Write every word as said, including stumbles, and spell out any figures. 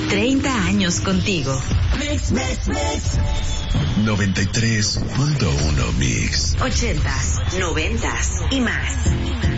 treinta años contigo. Mix, mix, mix. noventa y tres punto uno Mix. ochentas, noventas y más.